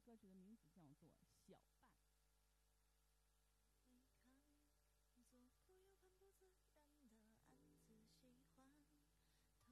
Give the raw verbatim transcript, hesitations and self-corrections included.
歌曲的名字叫做《小半》。